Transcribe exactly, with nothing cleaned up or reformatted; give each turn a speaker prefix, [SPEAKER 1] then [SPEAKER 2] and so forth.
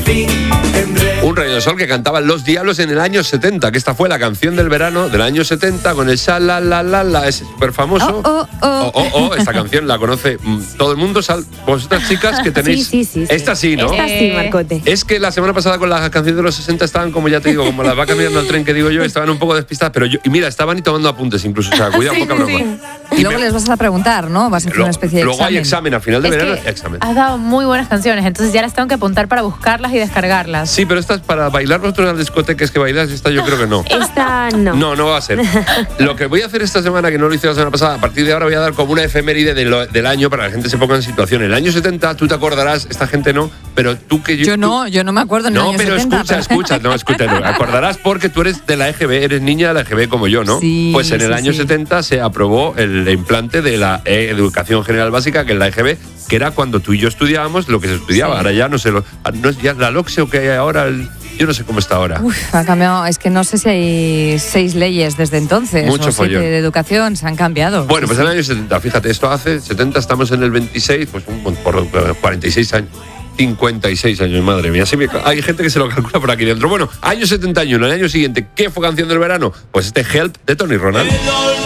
[SPEAKER 1] fin tendré.
[SPEAKER 2] Un rayo de sol que cantaban Los Diablos en el año setenta, que esta fue la canción del verano del año setenta con el sha la la la la, ese súper famoso.
[SPEAKER 3] Oh, oh, oh.
[SPEAKER 2] Oh, oh, oh, esta canción la conoce mm, todo el mundo, sal, vosotras chicas que tenéis.
[SPEAKER 3] Sí, sí, sí, sí.
[SPEAKER 2] Esta sí, ¿no?
[SPEAKER 3] Esta sí, Marcote.
[SPEAKER 2] Es que la semana pasada con las canciones de los sesenta estaban, como ya te digo, como las va cambiando el tren que digo yo, estaban un poco despistadas, pero yo, y mira, estaban y tomando apuntes incluso, o sea, cuidado,
[SPEAKER 4] Sí,
[SPEAKER 2] poca
[SPEAKER 4] sí,
[SPEAKER 2] broma.
[SPEAKER 4] sí.
[SPEAKER 3] Y luego les vas a preguntar, ¿no? Vas a hacer
[SPEAKER 2] Lo-
[SPEAKER 3] una especie de
[SPEAKER 2] luego
[SPEAKER 3] examen.
[SPEAKER 2] hay examen, a final de
[SPEAKER 4] Es
[SPEAKER 2] verano,
[SPEAKER 4] que
[SPEAKER 2] examen.
[SPEAKER 4] has dado muy buenas canciones, entonces ya las tengo que apuntar para buscarlas y descargarlas.
[SPEAKER 2] Sí, pero esta es para bailar vosotros en las discotecas que bailas, esta yo creo que no.
[SPEAKER 5] Esta no.
[SPEAKER 2] No, no va a ser. Lo que voy a hacer esta semana, que no lo hice la semana pasada, a partir de ahora voy a dar como una efeméride de lo- del año para que la gente se ponga en situación. El año setenta, tú te acordarás, esta gente no, pero tú que yo...
[SPEAKER 3] Yo
[SPEAKER 2] tú-
[SPEAKER 3] no, yo no me acuerdo en el
[SPEAKER 2] No,
[SPEAKER 3] año
[SPEAKER 2] pero
[SPEAKER 3] setenta,
[SPEAKER 2] escucha, escucha, no, escucha, no. Acordarás porque tú eres de la E G B, eres niña de la E G B como yo, ¿no?
[SPEAKER 3] Sí,
[SPEAKER 2] pues en el
[SPEAKER 3] sí,
[SPEAKER 2] año
[SPEAKER 3] sí.
[SPEAKER 2] setenta se aprobó el implante de la eh, Educación General Básica, que es la E G B, que era cuando tú y yo estudiábamos lo que se estudiaba.
[SPEAKER 3] Sí.
[SPEAKER 2] Ahora ya no sé, lo, no es ya la LOCSE o que hay ahora, el- yo no sé cómo está ahora.
[SPEAKER 3] Uf, ha cambiado. Es que no sé si hay seis leyes desde entonces.
[SPEAKER 2] Mucho
[SPEAKER 3] o siete
[SPEAKER 2] follón.
[SPEAKER 3] de educación, se han cambiado.
[SPEAKER 2] Bueno, pues
[SPEAKER 3] Sí,
[SPEAKER 2] en el año setenta, fíjate, esto hace setenta, estamos en el veintiséis, pues un, por cuarenta y seis años. cincuenta y seis años, madre mía. Sí, me- hay gente que se lo calcula por aquí dentro. Bueno, año setenta y uno, el año siguiente, ¿qué fue canción del verano? Pues este Help de Tony Ronald.